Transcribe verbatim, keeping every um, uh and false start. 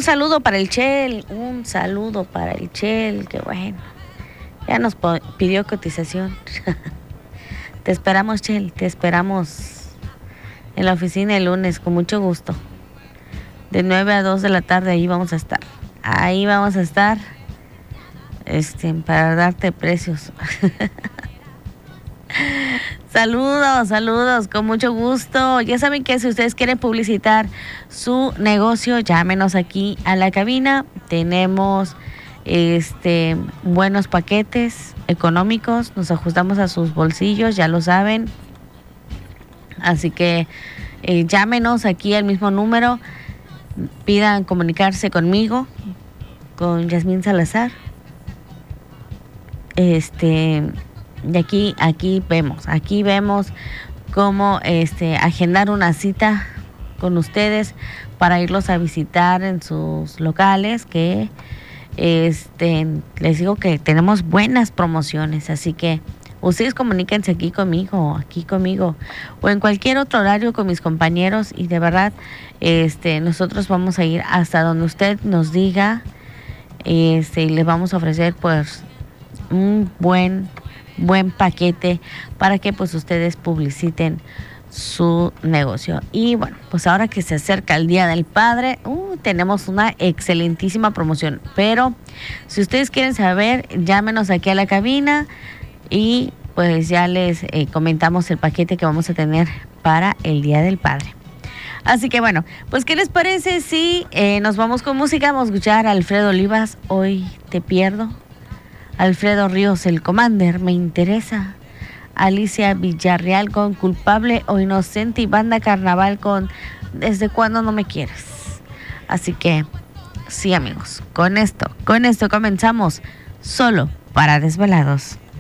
un saludo para el Chel, un saludo para el Chel, que bueno, ya nos pidió cotización. Te esperamos, Chel, te esperamos en la oficina el lunes, con mucho gusto. De nueve a dos de la tarde, ahí vamos a estar. Ahí vamos a estar, este, para darte precios. Saludos, saludos, con mucho gusto. Ya saben que si ustedes quieren publicitar su negocio, llámenos aquí a la cabina. Tenemos este buenos paquetes económicos, nos ajustamos a sus bolsillos, ya lo saben. Así que eh, llámenos aquí al mismo número, pidan comunicarse conmigo, con Yasmín Salazar. Este... Y aquí, aquí vemos, aquí vemos cómo este, agendar una cita con ustedes para irlos a visitar en sus locales, que este, les digo que tenemos buenas promociones, así que ustedes comuníquense aquí conmigo, aquí conmigo, o en cualquier otro horario con mis compañeros, y de verdad, este, nosotros vamos a ir hasta donde usted nos diga, este, y les vamos a ofrecer pues un buen buen paquete para que pues ustedes publiciten su negocio. Y bueno, pues ahora que se acerca el Día del Padre, uh, tenemos una excelentísima promoción, pero si ustedes quieren saber, llámenos aquí a la cabina y pues ya les eh, comentamos el paquete que vamos a tener para el Día del Padre. Así que bueno, pues ¿qué les parece si eh, nos vamos con música? Vamos a escuchar a Alfredo Olivas, Hoy te pierdo. Alfredo Ríos, El Commander, Me interesa. Alicia Villarreal con Culpable o Inocente, y Banda Carnaval con Desde cuándo no me quieres. Así que sí, amigos, con esto, con esto comenzamos Solo para Desvelados.